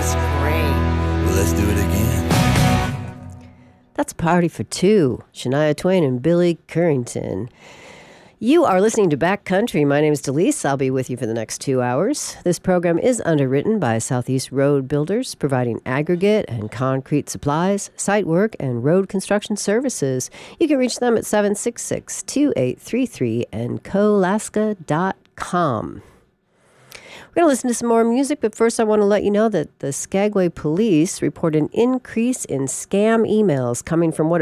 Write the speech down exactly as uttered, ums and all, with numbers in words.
was great. Well, let's do it again. That's Party for Two, Shania Twain and Billy Currington. You are listening to Backcountry. My name is Delise. I'll be with you for the next two hours. This program is underwritten by Southeast Road Builders, providing aggregate and concrete supplies, site work, and road construction services. You can reach them at seven six six, two eight three three and colaska dot com. We're going to listen to some more music, but first I want to let you know that the Skagway Police report an increase in scam emails coming from what